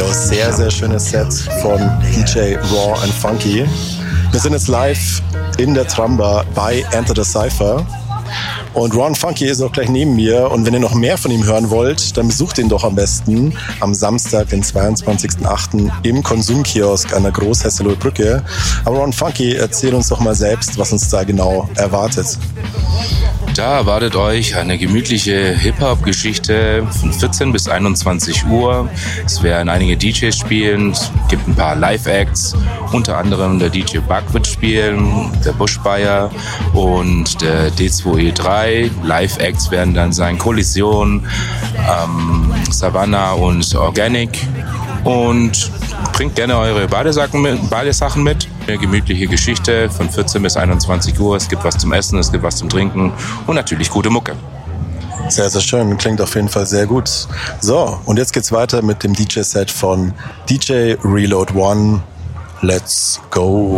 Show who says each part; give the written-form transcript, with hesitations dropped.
Speaker 1: Jo, sehr, sehr schönes Set von DJ Raw and Funky. Wir sind jetzt live in der Tramba bei Enter the Cypher. Und Raw and Funky ist auch gleich neben mir. Und wenn ihr noch mehr von ihm hören wollt, dann besucht ihn doch am besten am Samstag, den 22.08. im Konsumkiosk an der Großhesseloher Brücke. Aber Raw and Funky, erzähl uns doch mal selbst, was uns da genau erwartet.
Speaker 2: Da erwartet euch eine gemütliche Hip-Hop-Geschichte von 14 bis 21 Uhr. Es werden einige DJs spielen, es gibt ein paar Live-Acts, unter anderem der DJ Bug wird spielen, der Bushbuyer und der D2E3. Live-Acts werden dann sein Kollision, Savannah und Organic. Und bringt gerne eure Badesachen mit. Eine gemütliche Geschichte von 14 bis 21 Uhr. Es gibt was zum Essen, es gibt was zum Trinken und natürlich gute Mucke.
Speaker 1: Sehr, sehr schön. Klingt auf jeden Fall sehr gut. So, und jetzt geht's weiter mit dem DJ-Set von DJ Reload One. Let's go.